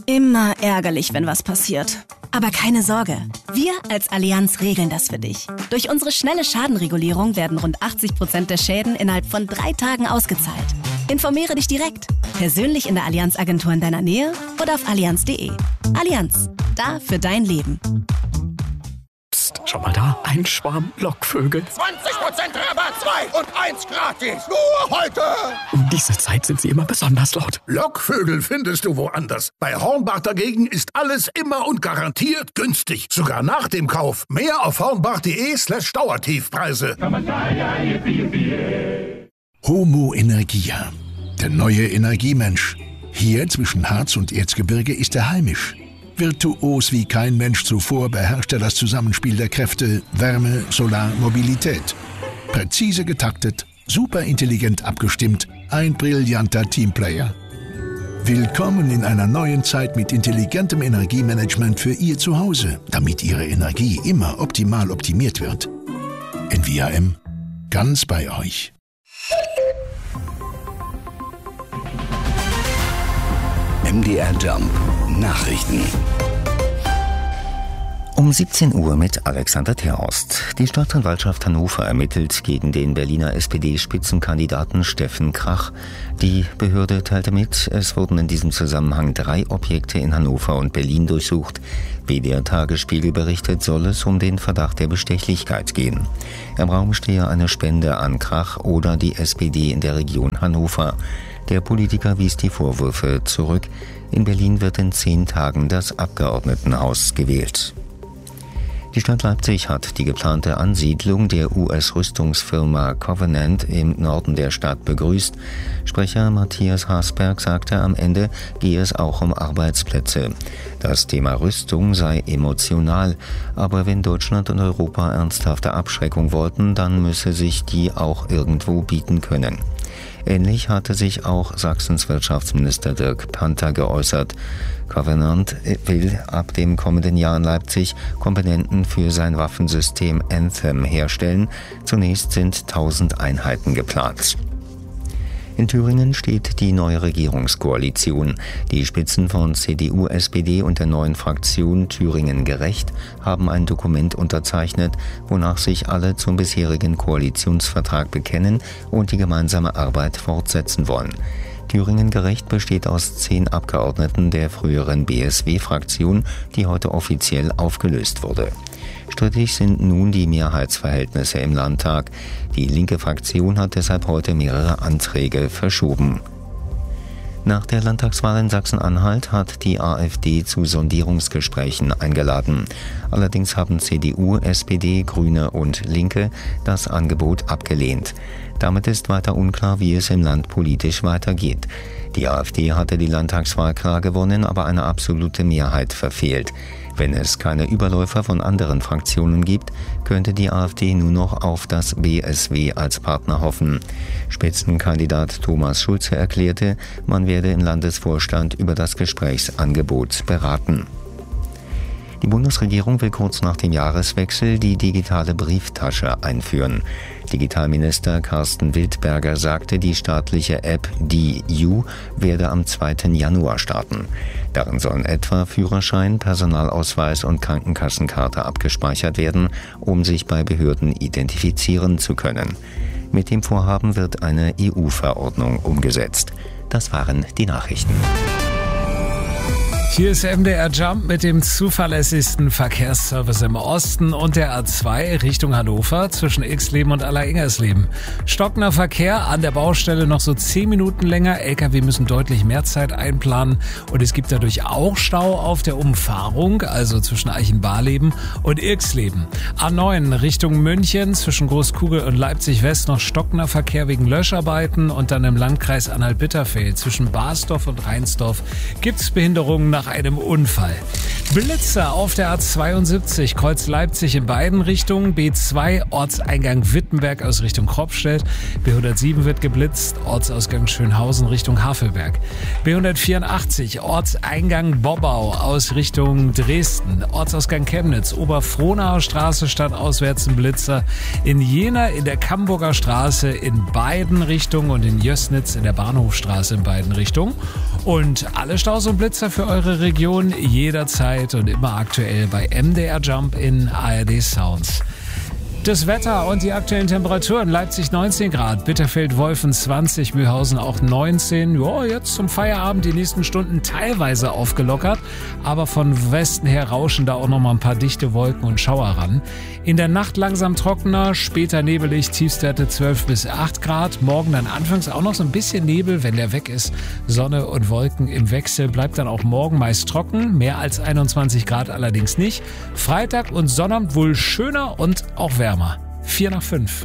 Immer ärgerlich, wenn was passiert. Aber keine Sorge, wir als Allianz regeln das für dich. Durch unsere schnelle Schadenregulierung werden rund 80% der Schäden innerhalb von 3 Tagen ausgezahlt. Informiere dich direkt, persönlich in der Allianz-Agentur in deiner Nähe oder auf allianz.de. Allianz, da für dein Leben. Psst, schau mal da, ein Schwarm Lockvögel. 20% Rabatt, 2 und 1 gratis. Nur heute. Um diese Zeit sind sie immer besonders laut. Lockvögel findest du woanders. Bei Hornbach dagegen ist alles immer und garantiert günstig. Sogar nach dem Kauf. Mehr auf hornbach.de/Dauertiefpreise. Homo Energia, der neue Energiemensch. Hier zwischen Harz und Erzgebirge ist er heimisch. Virtuos wie kein Mensch zuvor beherrscht er das Zusammenspiel der Kräfte Wärme, Solar, Mobilität. Präzise getaktet, superintelligent abgestimmt, ein brillanter Teamplayer. Willkommen in einer neuen Zeit mit intelligentem Energiemanagement für Ihr Zuhause, damit Ihre Energie immer optimal optimiert wird. NVAM, ganz bei euch. MDR Jump Nachrichten. Um 17 Uhr mit Alexander Terhorst. Die Staatsanwaltschaft Hannover ermittelt gegen den Berliner SPD-Spitzenkandidaten Steffen Krach. Die Behörde teilte mit, es wurden in diesem Zusammenhang 3 Objekte in Hannover und Berlin durchsucht. Wie der Tagesspiegel berichtet, soll es um den Verdacht der Bestechlichkeit gehen. Im Raum stehe eine Spende an Krach oder die SPD in der Region Hannover. Der Politiker wies die Vorwürfe zurück. In Berlin wird in 10 Tagen das Abgeordnetenhaus gewählt. Die Stadt Leipzig hat die geplante Ansiedlung der US-Rüstungsfirma Covenant im Norden der Stadt begrüßt. Sprecher Matthias Hasberg sagte, am Ende gehe es auch um Arbeitsplätze. Das Thema Rüstung sei emotional, aber wenn Deutschland und Europa ernsthafte Abschreckung wollten, dann müsse sich die auch irgendwo bieten können. Ähnlich hatte sich auch Sachsens Wirtschaftsminister Dirk Panther geäußert. Covenant will ab dem kommenden Jahr in Leipzig Komponenten für sein Waffensystem Anthem herstellen. Zunächst sind 1000 Einheiten geplant. In Thüringen steht die neue Regierungskoalition. Die Spitzen von CDU, SPD und der neuen Fraktion Thüringen Gerecht haben ein Dokument unterzeichnet, wonach sich alle zum bisherigen Koalitionsvertrag bekennen und die gemeinsame Arbeit fortsetzen wollen. Thüringen Gerecht besteht aus 10 Abgeordneten der früheren BSW-Fraktion, die heute offiziell aufgelöst wurde. Strittig sind nun die Mehrheitsverhältnisse im Landtag. Die linke Fraktion hat deshalb heute mehrere Anträge verschoben. Nach der Landtagswahl in Sachsen-Anhalt hat die AfD zu Sondierungsgesprächen eingeladen. Allerdings haben CDU, SPD, Grüne und Linke das Angebot abgelehnt. Damit ist weiter unklar, wie es im Land politisch weitergeht. Die AfD hatte die Landtagswahl klar gewonnen, aber eine absolute Mehrheit verfehlt. Wenn es keine Überläufer von anderen Fraktionen gibt, könnte die AfD nur noch auf das BSW als Partner hoffen. Spitzenkandidat Thomas Schulze erklärte, man werde im Landesvorstand über das Gesprächsangebot beraten. Die Bundesregierung will kurz nach dem Jahreswechsel die digitale Brieftasche einführen. Digitalminister Carsten Wildberger sagte, die staatliche App DiU werde am 2. Januar starten. Darin sollen etwa Führerschein, Personalausweis und Krankenkassenkarte abgespeichert werden, um sich bei Behörden identifizieren zu können. Mit dem Vorhaben wird eine EU-Verordnung umgesetzt. Das waren die Nachrichten. Hier ist MDR Jump mit dem zuverlässigsten Verkehrsservice im Osten und der A2 Richtung Hannover zwischen Ixleben und Alleringgersleben. Stockender Verkehr an der Baustelle noch so 10 Minuten länger. LKW müssen deutlich mehr Zeit einplanen und es gibt dadurch auch Stau auf der Umfahrung, also zwischen Eichenbarleben und Irxleben. A9 Richtung München zwischen Großkugel und Leipzig-West noch stockender Verkehr wegen Löscharbeiten und dann im Landkreis Anhalt-Bitterfeld zwischen Basdorf und Reinsdorf gibt es Behinderungen nach einem Unfall. Blitzer auf der A72, Kreuz Leipzig in beiden Richtungen, B2 Ortseingang Wittenberg aus Richtung Kropfstedt, B107 wird geblitzt, Ortsausgang Schönhausen Richtung Havelberg, B184 Ortseingang Bobbau aus Richtung Dresden, Ortsausgang Chemnitz, Oberfrohnauer Straße stadtauswärts ein Blitzer, in Jena in der Camburger Straße in beiden Richtungen und in Jössnitz in der Bahnhofstraße in beiden Richtungen und alle Staus und Blitzer für eure eure Region jederzeit und immer aktuell bei MDR Jump in ARD Sounds. Das Wetter und die aktuellen Temperaturen: Leipzig 19 Grad, Bitterfeld-Wolfen 20, Mühlhausen auch 19. Ja, jetzt zum Feierabend die nächsten Stunden teilweise aufgelockert, aber von Westen her rauschen da auch noch mal ein paar dichte Wolken und Schauer ran. In der Nacht langsam trockener, später nebelig, Tiefstwerte 12 bis 8 Grad. Morgen dann anfangs auch noch so ein bisschen Nebel, wenn der weg ist. Sonne und Wolken im Wechsel, bleibt dann auch morgen meist trocken, mehr als 21 Grad allerdings nicht. Freitag und Sonnabend wohl schöner und auch wärmer. 4 nach 5.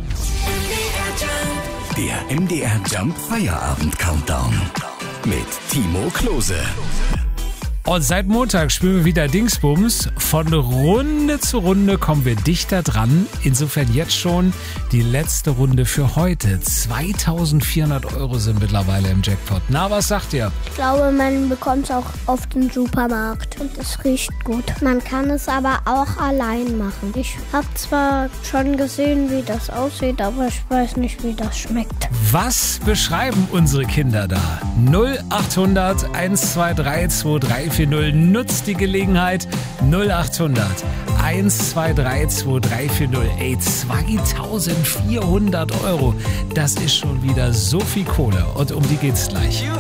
Der MDR Jump Feierabend Countdown mit Timo Klose. Und seit Montag spielen wir wieder Dingsbums. Von Runde zu Runde kommen wir dichter dran. Insofern jetzt schon die letzte Runde für heute. 2.400 € sind mittlerweile im Jackpot. Na, was sagt ihr? Ich glaube, man bekommt es auch auf den Supermarkt und es riecht gut. Man kann es aber auch allein machen. Ich habe zwar schon gesehen, wie das aussieht, aber ich weiß nicht, wie das schmeckt. Was beschreiben unsere Kinder da? 0800 123 2340. Nutzt die Gelegenheit. 0800 123 2340. Ey, 2.400 €. Das ist schon wieder so viel Kohle. Und um die geht's gleich.